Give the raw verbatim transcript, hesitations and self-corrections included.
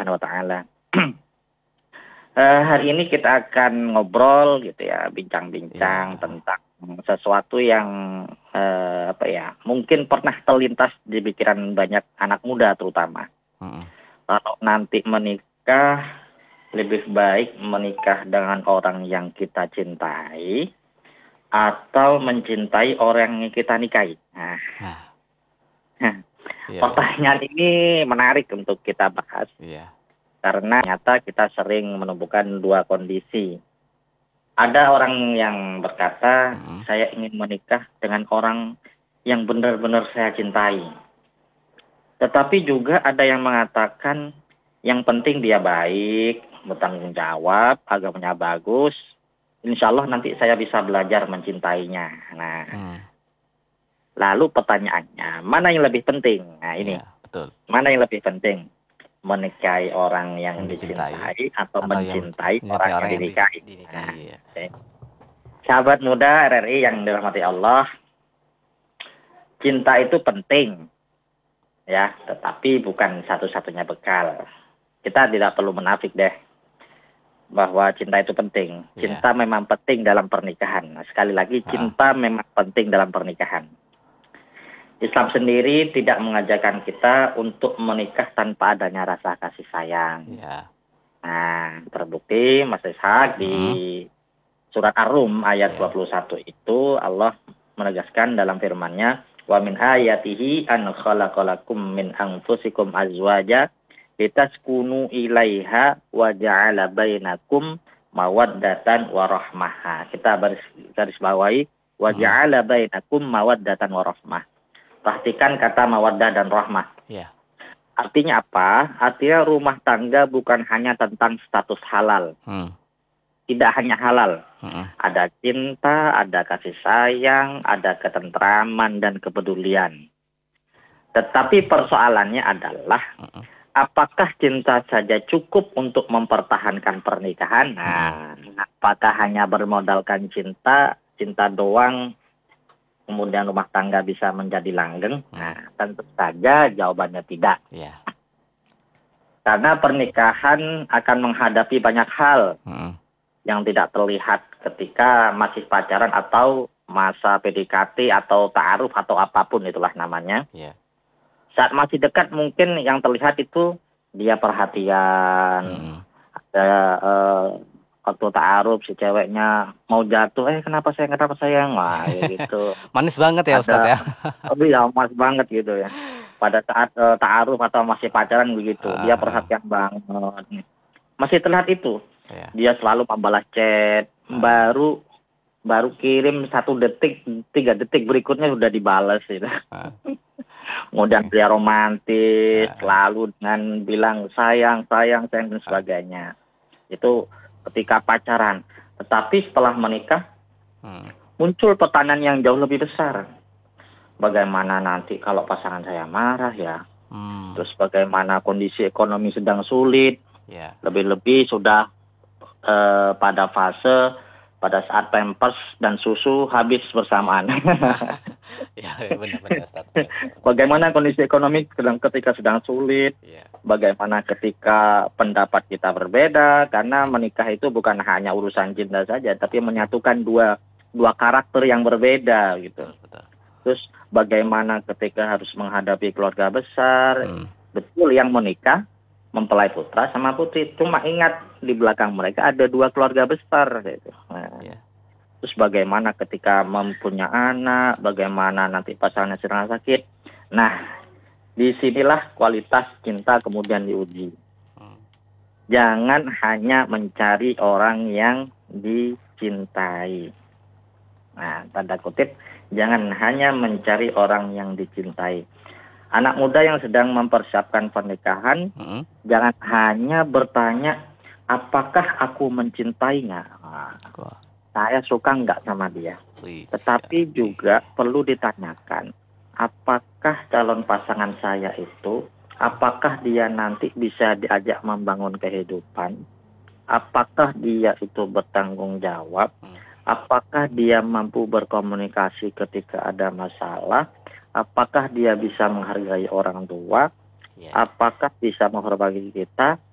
Subhanahu wa taala. Uh, hari ini kita akan ngobrol gitu ya, bincang-bincang Iya. tentang sesuatu yang uh, apa ya, mungkin pernah terlintas di pikiran banyak anak muda terutama. Mm-mm. Kalau nanti menikah, lebih baik menikah dengan orang yang kita cintai atau mencintai orang yang kita nikahi. Nah, Nah, nah, iya, iya, pertanyaan ini menarik untuk kita bahas iya. karena ternyata kita sering menemukan dua kondisi. Ada orang yang berkata, Mm-mm. saya ingin menikah dengan orang yang benar-benar saya cintai. Tetapi juga ada yang mengatakan, yang penting dia baik, bertanggung jawab, agamanya bagus. Insya Allah nanti saya bisa belajar mencintainya. Nah, Mm. lalu pertanyaannya, mana yang lebih penting? Nah ini, Iya, betul. mana yang lebih penting? Menikahi orang yang Yang dicintai dicintai atau atau yang mencintai mencintai orang yang orang yang di- dinikahi? dinikahi, Nah, ya. oke. Sahabat muda R R I yang dirahmati Allah, cinta itu penting, ya, tetapi bukan satu-satunya bekal. Kita tidak perlu menafik deh bahwa cinta itu penting. Iya. Cinta memang penting dalam pernikahan. Nah, sekali lagi, Ah. cinta memang penting dalam pernikahan. Islam sendiri tidak mengajarkan kita untuk menikah tanpa adanya rasa kasih sayang. Iya. Nah, terbukti Mas Ishak di Mm-mm. surat Ar-Rum ayat Iya. dua puluh satu itu Allah menegaskan dalam firman-Nya, wa min ayatihi an khalaqalakum min anfusikum azwaja litaskunu ilaiha wa ja'ala bainakum mawaddatan wa rahmah. Kita baris, garis bawahi wa Mm. ja'ala bainakum mawaddatan wa rahmah. Perhatikan kata mawaddah dan rahmah. Iya. Artinya apa? Artinya rumah tangga bukan hanya tentang status halal. Mm. Tidak hanya halal. Mm-mm. Ada cinta, ada kasih sayang, ada ketentraman dan kepedulian. Tetapi persoalannya adalah, Mm-mm. apakah cinta saja cukup untuk mempertahankan pernikahan? Nah, apakah hanya bermodalkan cinta, cinta doang, kemudian rumah tangga bisa menjadi langgeng? Nah, tentu saja jawabannya tidak. Iya. Karena pernikahan akan menghadapi banyak hal Mm-mm. yang tidak terlihat ketika masih pacaran atau masa P D K T atau ta'aruf atau apapun itulah namanya. Iya. Saat masih dekat mungkin yang terlihat itu dia perhatian, Mm-mm. ada eh, waktu ta'aruf si ceweknya mau jatuh, eh kenapa sayang, kenapa sayang, wah ya gitu. Manis banget ya Ustadz Ada, ya. oh ya mas banget gitu ya. Pada saat eh, ta'aruf atau masih pacaran begitu, dia Ah, ah. perhatian banget. Masih terlihat itu. Iya. Dia selalu membalas chat, Ah. baru baru kirim satu detik, tiga detik berikutnya sudah dibalas gitu. Ah. Kemudian dia romantis, Ah. lalu dengan bilang sayang, sayang, sayang dan sebagainya. Itu ketika pacaran. Tetapi setelah menikah, Hmm. muncul pertanyaan yang jauh lebih besar. Bagaimana nanti kalau pasangan saya marah ya? Hmm. Terus bagaimana kondisi ekonomi sedang sulit? Iya. Lebih-lebih sudah eh, pada fase pada saat pampers dan susu habis bersamaan. Iya, benar-benar Ustadz. Benar-benar. Bagaimana kondisi ekonomi sedang ketika sedang sulit? Iya. Bagaimana ketika pendapat kita berbeda? Karena menikah itu bukan hanya urusan cinta saja, tapi menyatukan dua dua karakter yang berbeda gitu. Betul, betul. Terus bagaimana ketika harus menghadapi keluarga besar? Hmm. Betul yang menikah mempelai putra sama putri. Cuma ingat di belakang mereka ada dua keluarga besar gitu. Nah, Iya. terus bagaimana ketika mempunyai anak, bagaimana nanti pasangannya sedang sakit. Nah, disinilah kualitas cinta kemudian diuji. Hmm. Jangan hanya mencari orang yang dicintai. Nah, tanda kutip, jangan hanya mencari orang yang dicintai. Anak muda yang sedang mempersiapkan pernikahan, Mm-mm. jangan hanya bertanya, apakah aku mencintainya? Nah, Wah. saya suka nggak sama dia. Wih, Tetapi sekali. juga perlu ditanyakan, apakah calon pasangan saya itu, apakah dia nanti bisa diajak membangun kehidupan? Apakah dia itu bertanggung jawab? Hmm. Apakah dia mampu berkomunikasi ketika ada masalah? Apakah dia bisa menghargai orang tua? Iya. Apakah bisa menghormati kita?